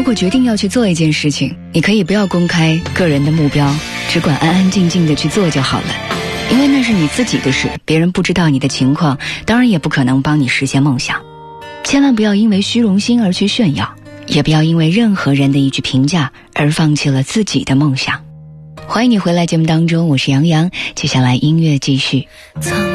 果决定要去做一件事情，你可以不要公开个人的目标，只管安安静静的去做就好了。因为那是你自己的事，别人不知道你的情况，当然也不可能帮你实现梦想。千万不要因为虚荣心而去炫耀，也不要因为任何人的一句评价而放弃了自己的梦想。欢迎你回来节目当中，我是杨洋，接下来音乐继续。